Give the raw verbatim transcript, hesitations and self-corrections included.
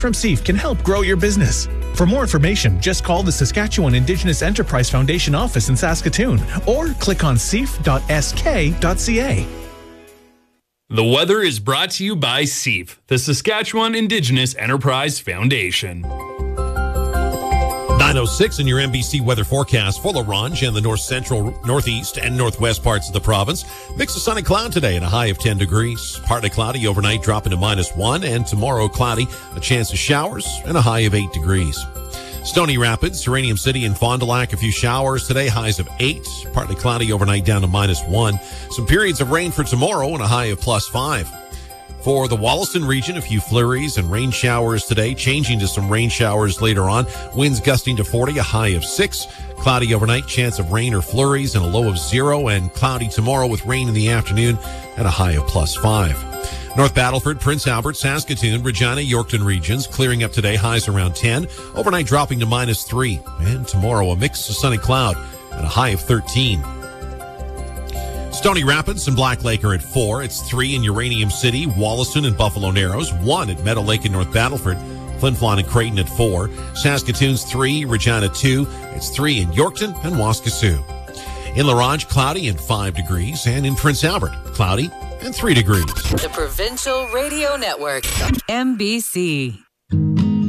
from S E A F can help grow your business. For more information, just call the Saskatchewan Indigenous Enterprise Foundation office in Saskatoon or click on s e a f dot s k dot c a. The weather is brought to you by S E A F, the Saskatchewan Indigenous Enterprise Foundation. nine oh six in your N B C weather forecast for La Ronge and the north central, northeast, and northwest parts of the province. Mix of sun and cloud today and a high of ten degrees. Partly cloudy overnight, dropping to minus one, and tomorrow cloudy, a chance of showers, and a high of eight degrees. Stony Rapids, Uranium City, and Fond du Lac, a few showers today, highs of eight. Partly cloudy overnight, down to minus one. Some periods of rain for tomorrow and a high of plus five. For the Wollaston region, a few flurries and rain showers today, changing to some rain showers later on. Winds gusting to forty, a high of six. Cloudy overnight, chance of rain or flurries and a low of zero. And cloudy tomorrow with rain in the afternoon and a high of plus five. North Battleford, Prince Albert, Saskatoon, Regina, Yorkton regions clearing up today, highs around ten. Overnight dropping to minus three. And tomorrow a mix of sun and cloud and a high of thirteen. Stony Rapids and Black Lake are at four. It's three in Uranium City, Wollaston, and Buffalo Narrows. One at Meadow Lake and North Battleford. Flin Flon and Creighton at four. Saskatoon's three, Regina two. It's three in Yorkton and Waskesiu. In La Ronge, cloudy and five degrees. And in Prince Albert, cloudy and three degrees. The Provincial Radio Network, M B C.